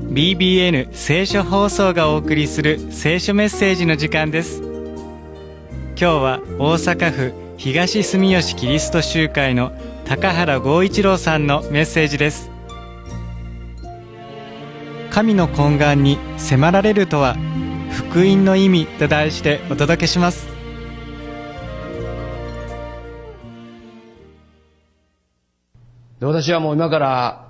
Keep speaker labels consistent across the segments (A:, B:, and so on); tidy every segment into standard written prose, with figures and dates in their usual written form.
A: BBN 聖書放送がお送りする聖書メッセージの時間です。今日は大阪府東住吉キリスト集会の高原剛一郎さんのメッセージです。神の懇願に迫られるとは、福音の意味と題してお届けします。
B: で、私はもう今から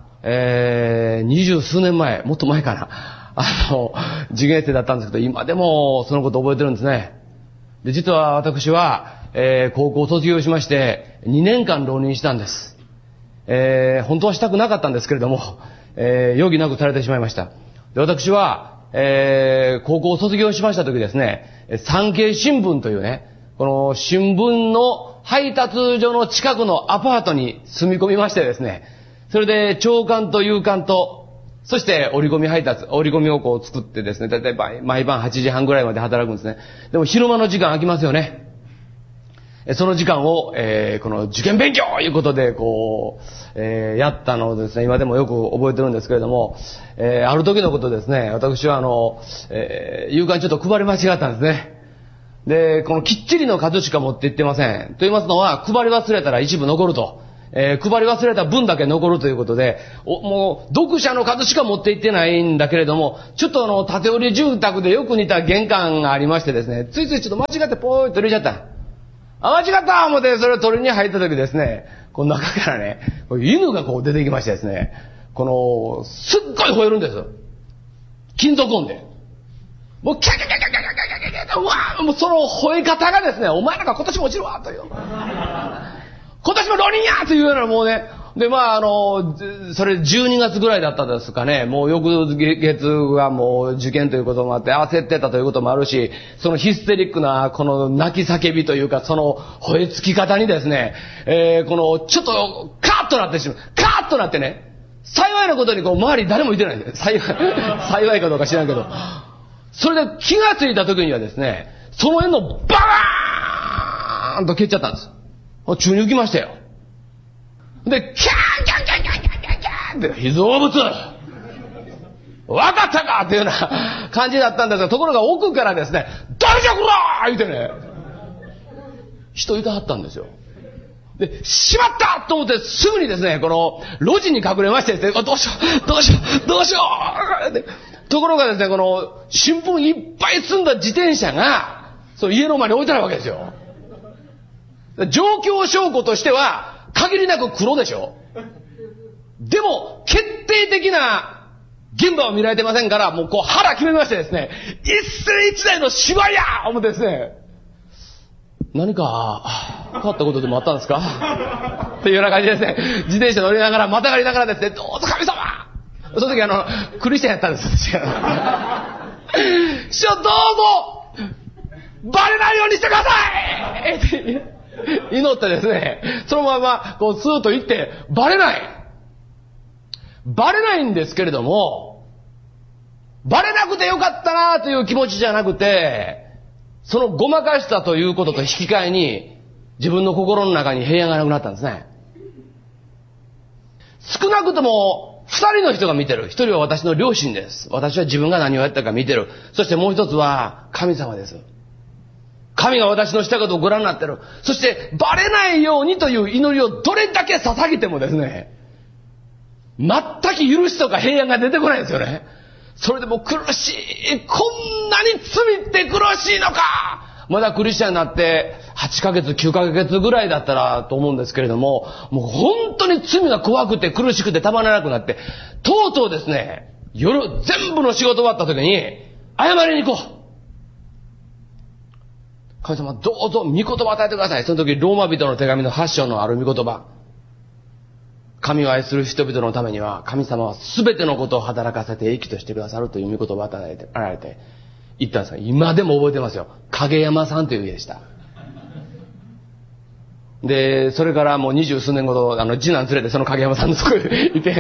B: 20数年前、もっと前かな、受験生だったんですけど、今でもそのこと覚えてるんですね。で、実は私は、高校を卒業しまして2年間浪人したんです。本当はしたくなかったんですけれども、容疑なくされてしまいました。で、私は、高校を卒業しました時ですね、産経新聞というね、この新聞の配達所の近くのアパートに住み込みましてですね、それで朝刊と夕刊と、そして折り込み配達、折り込みをこう作ってですね、だいたい毎晩8時半ぐらいまで働くんですね。でも昼間の時間空きますよね。その時間を、この受験勉強ということでこう、やったのをですね、今でもよく覚えてるんですけれども、ある時のことですね、私は夕刊ちょっと配り間違ったんですね。で、このきっちりの数しか持って行ってません。と言いますのは、配り忘れたら一部残ると。配り忘れた分だけ残るということで、もう読者の数しか持って行ってないんだけれども、ちょっと建て売り住宅でよく似た玄関がありましてですね、ついついちょっと間違ってポーイと入れちゃった。間違った思ってそれを取りに入った時ですね、この中からね、犬がこう出てきましてですね、すっごい吠えるんです。金属音で。もうキャキャキャキャキャキャキャキャキャ、うわー、もうその吠え方がですね、お前なんか今年も落ちるわという。今年も浪人やというようなもうね、でそれ12月ぐらいだったですかね、もう翌月がもう受験ということもあって焦ってたということもあるし、そのヒステリックなこの泣き叫びというか、その吠えつき方にですね、ちょっとカーッとなってしまう。カーッとなってね、幸いなことに周り誰もいてないんです。幸いかどうか知らんけど。それで気がついた時にはですね、その辺のバーンと蹴っちゃったんです。宙に浮きましたよ。で、キャーキャーキャーキャーキャーキャーキャーって、被造物わかったかっていうような感じだったんですが、ところが奥からですね、誰じゃこらー言うてね、人いたはったんですよ。で、しまったと思ってすぐにですね、この路地に隠れましてですね、どうしようで、ところがですね、この新聞いっぱい積んだ自転車がその家の前に置いてあるわけですよ。状況証拠としては限りなく黒でしょ。でも決定的な現場を見られてませんから、もうこう腹決めましてですね、一世一代の芝居や思ってですね、何か変わったことでもあったんですかというような感じですね、自転車乗りながらまたがりながらですね、どうぞ神様、その時クリスチャンやったんです私が師匠どうぞバレないようにしてくださいって祈ってですね、そのままこうスーッと行ってバレないんですけれども、バレなくてよかったなという気持ちじゃなくて、そのごまかしたということと引き換えに自分の心の中に平安がなくなったんですね。少なくとも2人の人が見てる。1人は私の両親です。私は自分が何をやったか見てる。そしてもう一つは神様です。神が私のしたことをご覧になってる。そしてバレないようにという祈りをどれだけ捧げてもですね、全く許しとか平安が出てこないんですよね。それでも苦しい、こんなに罪って苦しいのか。まだクリスチャンになって8ヶ月9ヶ月ぐらいだったらと思うんですけれども、もう本当に罪が怖くて苦しくてたまらなくなって、とうとうですね、夜全部の仕事終わった時に謝りに行こう。神様どうぞ御言葉を与えてください。その時ローマ人の手紙の8章のある御言葉。神を愛する人々のためには神様は全てのことを働かせて益としてくださるという御言葉を与えられて言ったんですが、今でも覚えてますよ。影山さんという家でした。で、それからもう20数年後と次男連れてその影山さんのとこへ行って、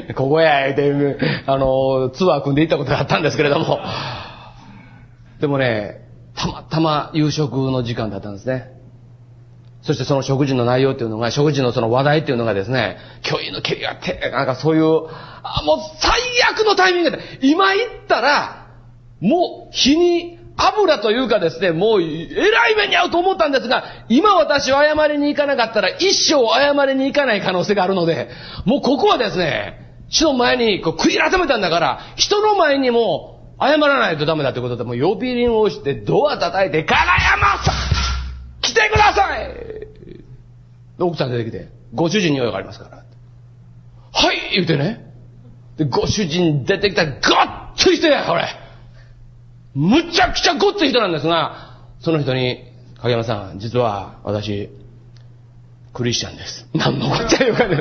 B: ここや、ってツアー組んで行ったことがあったんですけれども、でもね、たまたま夕食の時間だったんですね。 そしてその食事の内容っていうのが、食事のその話題っていうのがですね、教員の蹴りがあって、なんかそういう、もう最悪のタイミングで、今言ったら、もう火に油というかですね、もうえらい目に遭うと思ったんですが、今私は謝りに行かなかったら一生謝りに行かない可能性があるので、もうここはですね、人の前にこう悔い改めたんだから、人の前にも謝らないとダメだということで、もう呼び鈴をしてドア叩いて、金山さん来てください、奥さん出てきて、ご主人に用がありますから。はい言うてね。で、ご主人出てきたら、ガッツリしてや、これ。むちゃくちゃごっつい人なんですが、その人に、影山さん、実は私、クリスチャンです。何のこっちゃ言うかね。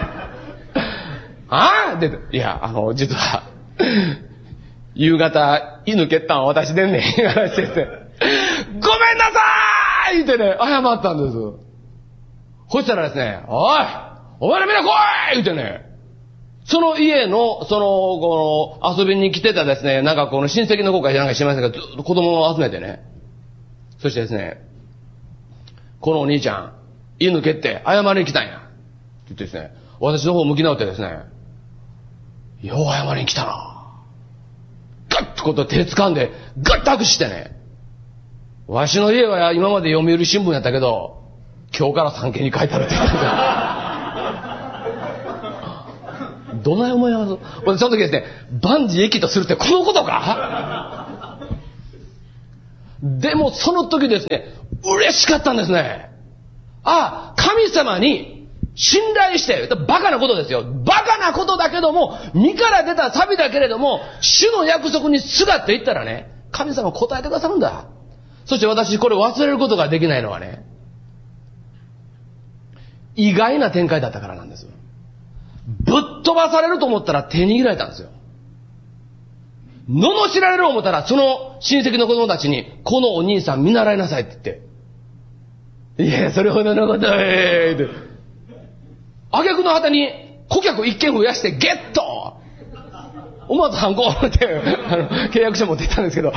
B: ああで、いや、実は、夕方、犬蹴ったんは私でんねん、言われてて、ごめんなさい言ってね、謝ったんです。そしたらですね、おいお前らみんな来い言ってね、その家の、この、遊びに来てたですね、なんかこの親戚の子かなんか知りませんが、ずっと子供を集めてね、そしてですね、このお兄ちゃん、犬蹴って謝りに来たんや。って言ってですね、私の方向き直ってですね、よう謝りに来たな。ガッとこと手掴んで、ガッと握手してね、わしの家は今まで読売新聞やったけど、今日から産経に書いてあるって言ってた。どない思います？私その時ですね、万事益とするってこのことか？でもその時ですね、嬉しかったんですね。ああ、神様に信頼して、バカなことですよ。バカなことだけども、身から出たサビだけれども、主の約束にすがっていったらね、神様答えてくださるんだ。そして私これ忘れることができないのはね、意外な展開だったからなんです。ぶっ飛ばされると思ったら手握られたんですよ。罵られる思ったら、その親戚の子供たちに、このお兄さん見習いなさいって言って。いや、それほどのことは、って。挙句の果てに、顧客一件増やしてゲット思わずハンコって、契約書持って行ったんですけど、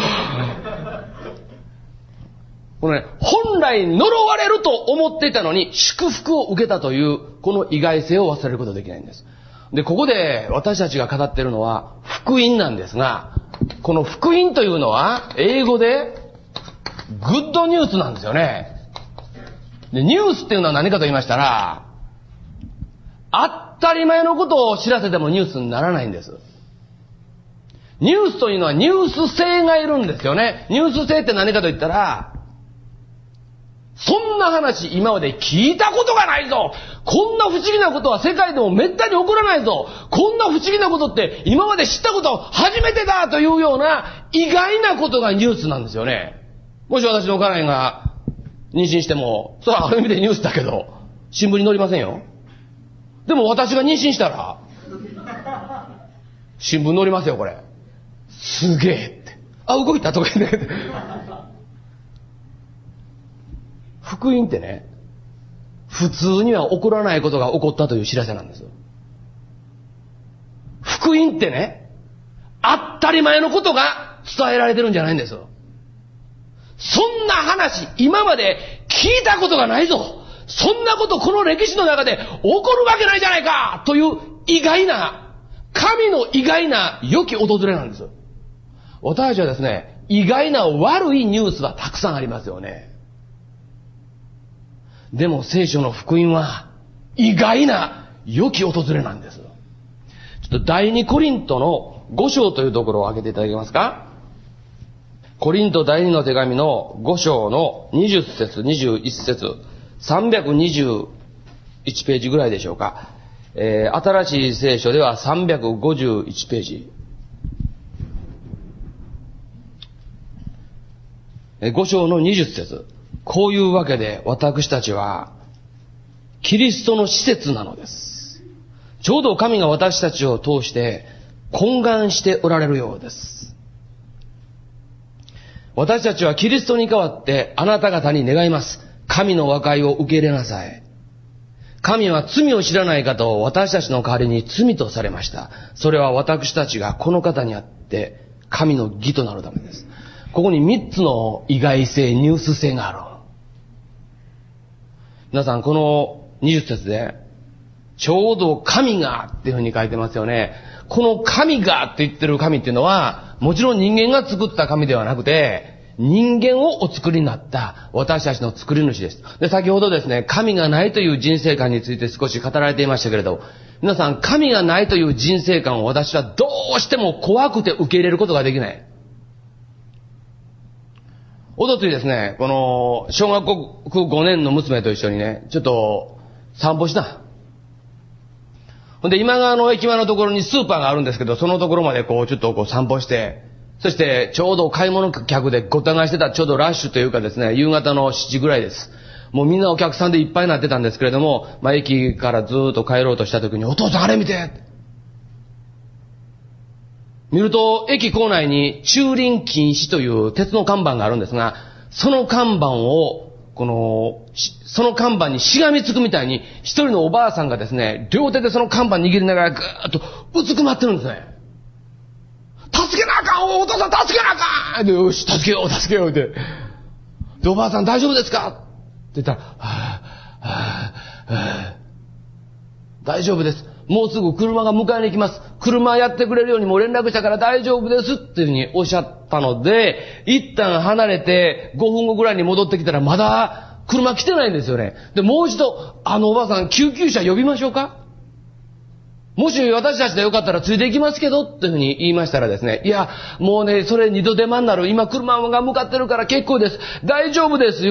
B: このね、本来呪われると思っていたのに祝福を受けたというこの意外性を忘れることができないんです。で、ここで私たちが語っているのは福音なんですが、この福音というのは英語でグッドニュースなんですよね。で、ニュースっていうのは何かと言いましたら、当たり前のことを知らせてもニュースにならないんです。ニュースというのはニュース性がいるんですよね。ニュース性って何かと言ったら、そんな話今まで聞いたことがないぞ。こんな不思議なことは世界でもめったに起こらないぞ。こんな不思議なことって今まで知ったこと初めてだというような意外なことがニュースなんですよね。もし私の家内が妊娠しても、それはある意味でニュースだけど、新聞に載りませんよ。でも私が妊娠したら、新聞載りますよ、これ。すげえって。あ、動いたとか言って。福音ってね、普通には起こらないことが起こったという知らせなんです。福音ってね、当たり前のことが伝えられてるんじゃないんです。そんな話、今まで聞いたことがないぞ。そんなことこの歴史の中で起こるわけないじゃないかという意外な、神の意外な良き訪れなんです。私たちはですね、意外な悪いニュースはたくさんありますよね。でも聖書の福音は意外な良き訪れなんです。ちょっと第2コリントの5章というところを開けていただけますか。コリント第2の手紙の5章の20節21節321ページぐらいでしょうか。新しい聖書では351ページ。5章の20節。こういうわけで私たちはキリストの施設なのです。ちょうど神が私たちを通して懇願しておられるようです。私たちはキリストに代わってあなた方に願います。神の和解を受け入れなさい。神は罪を知らない方を私たちの代わりに罪とされました。それは私たちがこの方にあって神の義となるためです。ここに3つの意外性、ニュース性がある。 皆さんこの20節で、ちょうど神がっていうふうに書いてますよね。この神がって言ってる神っていうのは、もちろん人間が作った神ではなくて、人間をお作りになった私たちの作り主です。で、先ほどですね、神がないという人生観について少し語られていましたけれど、皆さん、神がないという人生観を私はどうしても怖くて受け入れることができない。おとついですね、この小学校5年の娘と一緒にね、ちょっと散歩した。ほんで、今川の駅前のところにスーパーがあるんですけど、そのところまでちょっと散歩して、そしてちょうど買い物客でごった返してたちょうどラッシュというかですね、夕方の7時ぐらいです。もうみんなお客さんでいっぱいになってたんですけれども、駅からずーっと帰ろうとした時に、お父さんあれ見て！見ると、駅構内に駐輪禁止という鉄の看板があるんですが、その看板を、その看板にしがみつくみたいに、一人のおばあさんがですね、両手でその看板握りながらぐーっとうずくまってるんですね。助けなあかんお父さん助けなあかんで、よし、助けようって。で、おばあさん大丈夫ですかって言ったら、大丈夫です。もうすぐ車が迎えに行きます。車やってくれるようにもう連絡したから大丈夫ですっていうふうにおっしゃったので、一旦離れて5分後ぐらいに戻ってきたらまだ車来てないんですよね。で、もう一度、おばあさん救急車呼びましょうか？もし私たちでよかったらついて行きますけどっていうふうに言いましたらですね、いや、もうね、それ二度手間になる。今車が向かってるから結構です。大丈夫です。